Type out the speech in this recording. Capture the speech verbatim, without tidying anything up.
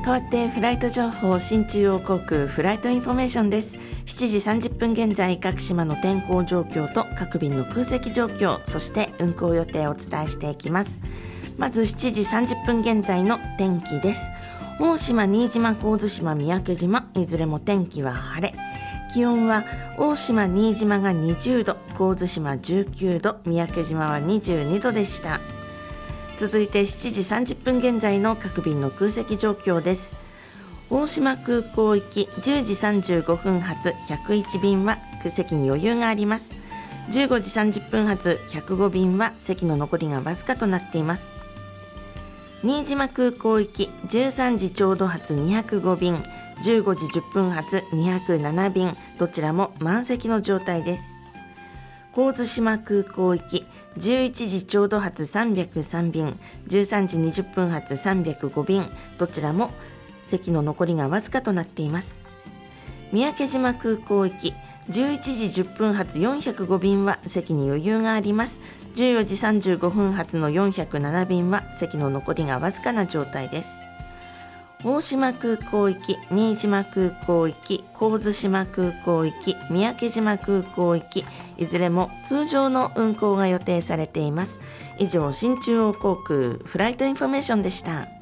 代わってフライト情報、新中央航空フライトインフォメーションです。しちじさんじゅっぷん現在、各島の天候状況と各便の空席状況、そして運航予定をお伝えしていきます。まずしちじさんじゅっぷん現在の天気です。大島、新島、神津島、三宅島、いずれも天気は晴れ。気温は大島、新島がにじゅうど、神津島じゅうきゅうど、三宅島はにじゅうにどでした。続いてしちじさんじゅっぷん現在の各便の空席状況です。大島空港行きじゅうじさんじゅうごふん発ひゃくいち便は席に余裕があります。じゅうごじさんじゅっぷん発ひゃくご便は席の残りがわずかとなっています。新島空港行きじゅうさんじちょうど発にひゃくご便、じゅうごじじゅっぷん発にひゃくなな便、どちらも満席の状態です。神津島空港行きじゅういちじちょうど発さんびゃくさん便、じゅうさんじにじゅっぷん発さんびゃくご便、どちらも席の残りがわずかとなっています。三宅島空港行きじゅういちじじゅっぷん発よんひゃくご便は席に余裕があります。じゅうよじさんじゅうごふん発のよんひゃくなな便は席の残りがわずかな状態です。大島空港行き、新島空港行き、神津島空港行き、三宅島空港行き、いずれも通常の運航が予定されています。以上、新中央航空フライトインフォメーションでした。